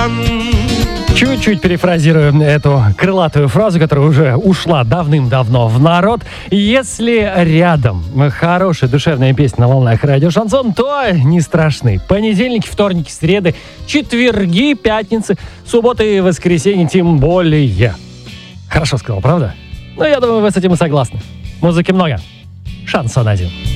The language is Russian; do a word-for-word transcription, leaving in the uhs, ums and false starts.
Чуть-чуть перефразирую эту крылатую фразу, которая уже ушла давным-давно в народ. Если рядом хорошая душевная песня на волнах радио Шансон, то не страшны. Понедельники, вторники, среды, четверги, пятницы, субботы и воскресенье тем более. Хорошо сказал, правда? Ну, я думаю, вы с этим и согласны. Музыки много. Шансон один.